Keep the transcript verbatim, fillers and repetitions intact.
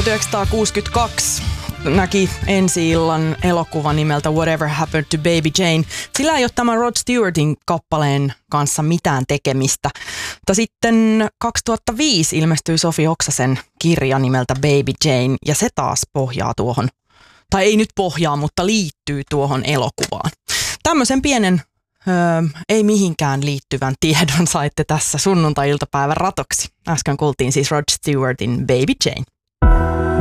tuhatyhdeksänsataakuusikymmentäkaksi näki ensi-illan elokuva nimeltä Whatever Happened to Baby Jane. Sillä ei ole tämän Rod Stewartin kappaleen kanssa mitään tekemistä. Mutta sitten kaksituhattaviisi ilmestyi Sofi Oksasen kirja nimeltä Baby Jane, ja se taas pohjaa tuohon, tai ei nyt pohjaa, mutta liittyy tuohon elokuvaan. Tämmöisen pienen, öö, ei mihinkään liittyvän tiedon saitte tässä sunnuntai-iltapäivän ratoksi. Äsken kuultiin siis Rod Stewartin Baby Jane.